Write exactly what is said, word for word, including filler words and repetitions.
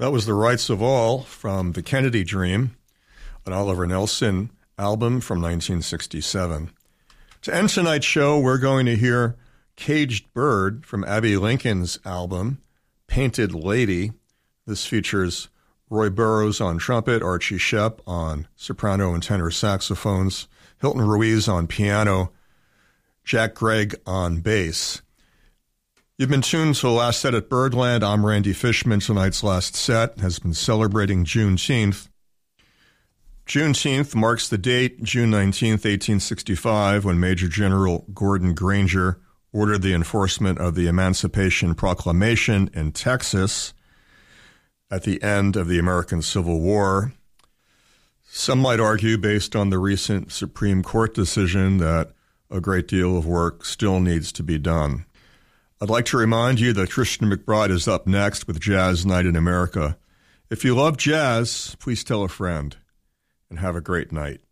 That was The Rights of All from The Kennedy Dream, an Oliver Nelson album from nineteen sixty-seven. To end tonight's show, we're going to hear Caged Bird from Abbey Lincoln's album, Painted Lady. This features Roy Burrows on trumpet, Archie Shepp on soprano and tenor saxophones, Hilton Ruiz on piano, Jack Gregg on bass. You've been tuned to the last set at Birdland. I'm Randy Fishman. Tonight's last set has been celebrating Juneteenth. Juneteenth marks the date, June nineteenth, eighteen sixty-five, when Major General Gordon Granger ordered the enforcement of the Emancipation Proclamation in Texas at the end of the American Civil War. Some might argue, based on the recent Supreme Court decision, that a great deal of work still needs to be done. I'd like to remind you that Christian McBride is up next with Jazz Night in America. If you love jazz, please tell a friend, and have a great night.